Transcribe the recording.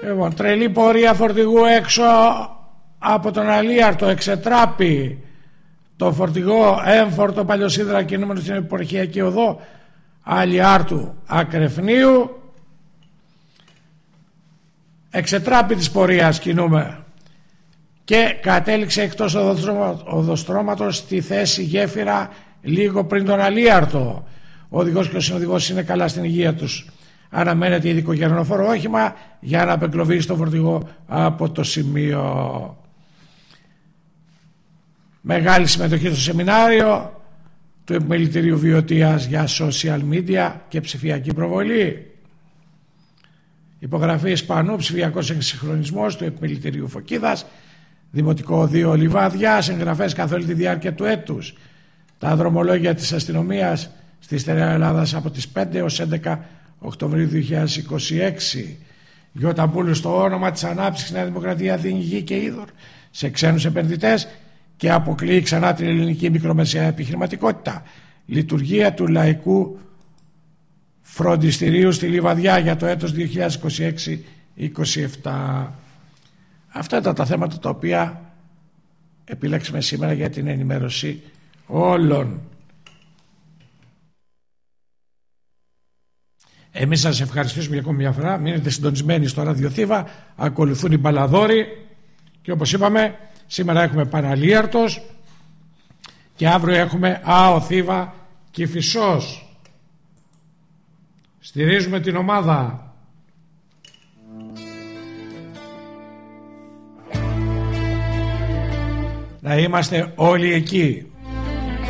Λοιπόν, τρελή πορεία φορτηγού έξω από τον Αλίαρτο, εξετράπη το φορτηγό έμφορτο παλιοσίδρα κινούμενο στην επαρχιακή οδό Αλιάρτου Ακρεφνίου. Εξετράπη της πορείας κινούμε και κατέληξε εκτός οδοστρώματος στη θέση γέφυρα λίγο πριν τον Αλίαρτο. Ο οδηγός και ο συνοδηγός είναι καλά στην υγεία τους. Αναμένεται ειδικό γερνοφόρο όχημα για να απεγκλωβίσει το φορτηγό από το σημείο. Μεγάλη συμμετοχή στο σεμινάριο του Επιμελητηρίου Βιωτείας για social media και ψηφιακή προβολή. Υπογραφή Ισπανού, ψηφιακός εξυγχρονισμός του Επιμελητηρίου Φωκίδας, Δημοτικό Οδείο Λιβάδιας, εγγραφές καθ' όλη τη διάρκεια του έτους. Τα δρομολόγια της αστυνομίας στη Στερεά Ελλάδας από τις 5 έως 11 Οκτωβρίου 2026. Γιώτα Μπούλου στο όνομα της ανάπτυξης Νέα Δημοκρατία δίνει γη και είδωρ σε ξένους επενδυτές και αποκλείει ξανά την ελληνική μικρομεσαία επιχειρηματικότητα. Λειτουργία του Λαϊκού Φροντιστηρίου στη Λιβαδιά για το έτος 2026-27. Αυτά ήταν τα θέματα τα οποία επιλέξαμε σήμερα για την ενημέρωση όλων. Εμείς σας ευχαριστήσουμε για ακόμη μια φορά. Μείνετε συντονισμένοι στο ραδιοθήβα. Ακολουθούν οι μπαλαδόροι. Και όπως είπαμε, σήμερα έχουμε Παναλίαρτος και αύριο έχουμε ΑΟ Θήβα Κηφισός. Στηρίζουμε την ομάδα. Να είμαστε όλοι εκεί.